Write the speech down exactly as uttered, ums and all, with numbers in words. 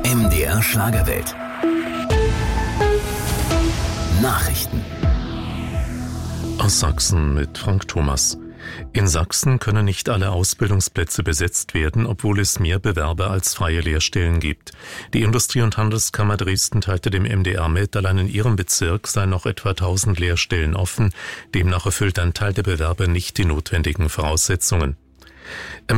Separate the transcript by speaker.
Speaker 1: M D R Schlagerwelt. Nachrichten.
Speaker 2: Aus Sachsen mit Frank Thomas. In Sachsen können nicht alle Ausbildungsplätze besetzt werden, obwohl es mehr Bewerber als freie Lehrstellen gibt. Die Industrie- und Handelskammer Dresden teilte dem M D R mit, allein in ihrem Bezirk seien noch etwa tausend Lehrstellen offen. Demnach erfüllt ein Teil der Bewerber nicht die notwendigen Voraussetzungen.